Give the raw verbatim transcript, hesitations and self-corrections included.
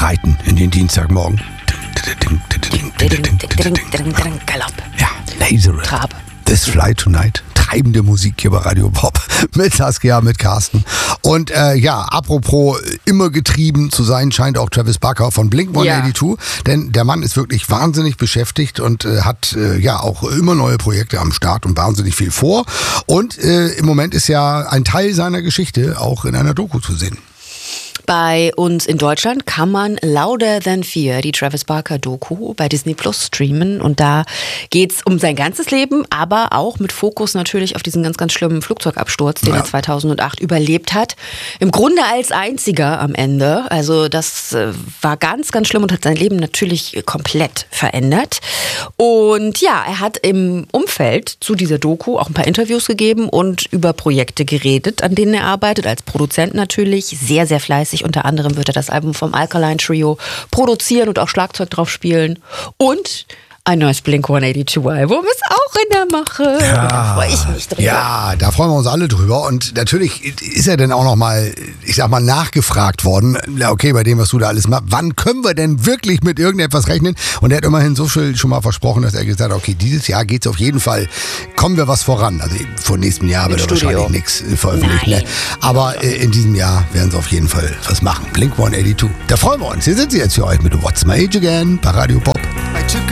reiten in den Dienstagmorgen. Galopp. Ja, Lazarus. Trab. This Fly Tonight. Treibende Musik hier bei Radio Pop. Mit Saskia, mit Carsten. Und äh, ja, apropos immer getrieben zu sein, scheint auch Travis Barker von Blink one eighty-two. Ja. Denn der Mann ist wirklich wahnsinnig beschäftigt und äh, hat äh, ja auch immer neue Projekte am Start und wahnsinnig viel vor. Und äh, im Moment ist ja ein Teil seiner Geschichte auch in einer Doku zu sehen. Bei uns in Deutschland kann man Louder Than Fear, die Travis Barker Doku, bei Disney Plus streamen. Und da geht's um sein ganzes Leben, aber auch mit Fokus natürlich auf diesen ganz, ganz schlimmen Flugzeugabsturz, den ja. er zweitausendacht überlebt hat. Im Grunde als einziger am Ende. Also das war ganz, ganz schlimm und hat sein Leben natürlich komplett verändert. Und ja, er hat im Umfeld zu dieser Doku auch ein paar Interviews gegeben und über Projekte geredet, an denen er arbeitet, als Produzent natürlich, sehr, sehr fleißig. Unter anderem wird er das Album vom Alkaline Trio produzieren und auch Schlagzeug drauf spielen. Und ein neues Blink one eighty-two Album ist auch in der Mache. Ja, da freue ich mich drüber. Ja, da freuen wir uns alle drüber. Und natürlich ist er dann auch nochmal, ich sag mal, nachgefragt worden. Ja, okay, bei dem, was du da alles machst, wann können wir denn wirklich mit irgendetwas rechnen? Und er hat immerhin so viel schon mal versprochen, dass er gesagt hat, okay, dieses Jahr geht's auf jeden Fall, kommen wir was voran. Also vor nächstem Jahr wird er wahrscheinlich nichts veröffentlichen. Ne? Aber äh, in diesem Jahr werden sie auf jeden Fall was machen. Blink one eighty-two. Da freuen wir uns. Hier sind sie jetzt für euch mit What's My Age Again bei Radio Pop.